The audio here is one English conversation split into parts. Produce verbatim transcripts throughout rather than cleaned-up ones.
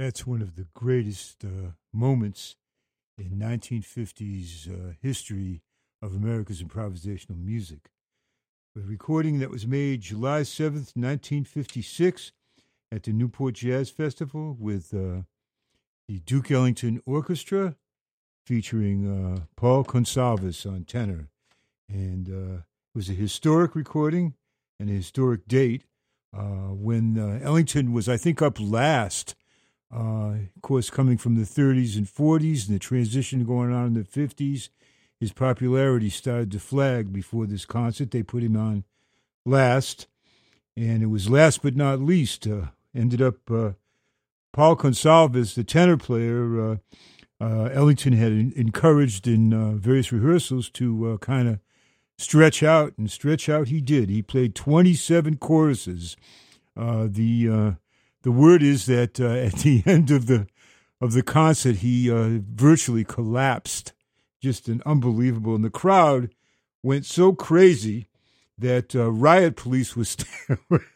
That's one of the greatest uh, moments in nineteen fifties uh, history of America's improvisational music. A recording that was made July seventh, nineteen fifty-six at the Newport Jazz Festival with uh, the Duke Ellington Orchestra featuring uh, Paul Gonsalves on tenor. And uh, it was a historic recording and a historic date uh, when uh, Ellington was, I think, up last. Uh, of course, coming from the thirties and forties and the transition going on in the fifties, his popularity started to flag before this concert. They put him on last, and it was last but not least. Uh, ended up uh, Paul Gonsalves, the tenor player, uh, uh, Ellington had in, encouraged in uh, various rehearsals to uh, kind of stretch out, and stretch out he did. He played twenty-seven choruses. Uh, the uh, The word is that uh, at the end of the of the concert, he uh, virtually collapsed. Just an unbelievable. And the crowd went so crazy that uh, riot police was, st-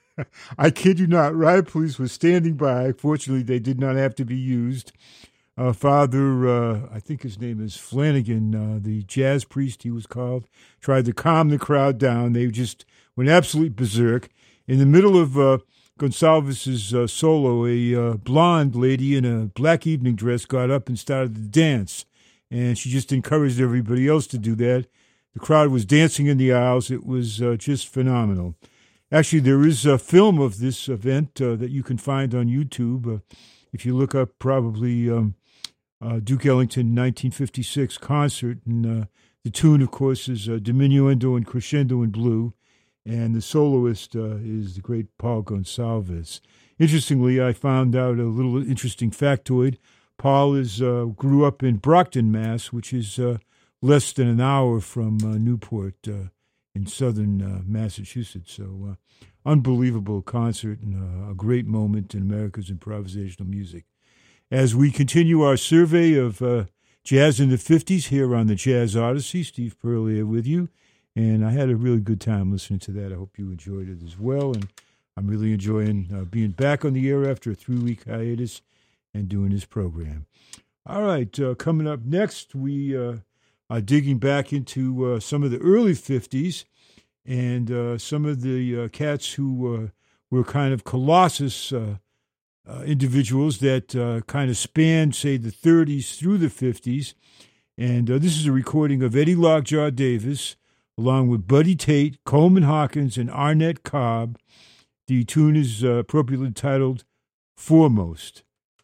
I kid you not, riot police was standing by. Fortunately, they did not have to be used. Uh, Father, uh, I think his name is Flanagan, uh, the jazz priest he was called, tried to calm the crowd down. They just went absolutely berserk. In the middle of uh, Gonsalves' uh, solo, a uh, blonde lady in a black evening dress got up and started to dance, and she just encouraged everybody else to do that. The crowd was dancing in the aisles. It was uh, just phenomenal. Actually, there is a film of this event uh, that you can find on YouTube. Uh, if you look up probably um, uh, Duke Ellington nineteen fifty-six concert, and uh, the tune, of course, is uh, Diminuendo and Crescendo in Blue. And the soloist uh, is the great Paul Gonsalves. Interestingly, I found out a little interesting factoid. Paul is uh, grew up in Brockton, Mass., which is uh, less than an hour from uh, Newport uh, in southern uh, Massachusetts. So, uh, unbelievable concert and uh, a great moment in America's improvisational music. As we continue our survey of uh, jazz in the fifties here on the Jazz Odyssey, Steve Perlier with you. And I had a really good time listening to that. I hope you enjoyed it as well. And I'm really enjoying uh, being back on the air after a three-week hiatus and doing this program. All right, uh, coming up next, we uh, are digging back into uh, some of the early fifties and uh, some of the uh, cats who uh, were kind of colossus uh, uh, individuals that uh, kind of spanned, say, the thirties through the fifties. And uh, this is a recording of Eddie Lockjaw Davis, along with Buddy Tate, Coleman Hawkins, and Arnett Cobb. The tune is uh, appropriately titled Foremost.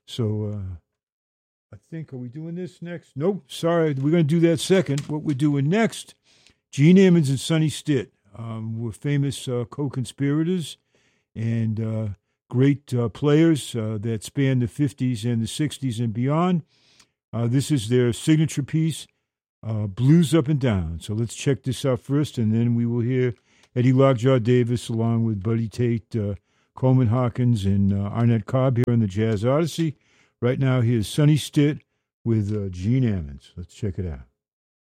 So uh, I think, are we doing this next? Nope, sorry, we're going to do that second. What we're doing next, Gene Ammons and Sonny Stitt um, were famous uh, co-conspirators and uh, great uh, players uh, that spanned the fifties and the sixties and beyond. Uh, this is their signature piece, Uh, Blues Up and Down. So let's check this out first, and then we will hear Eddie Lockjaw Davis along with Buddy Tate, uh, Coleman Hawkins, and uh, Arnett Cobb here on the Jazz Odyssey. Right now, here's Sonny Stitt with uh, Gene Ammons. Let's check it out.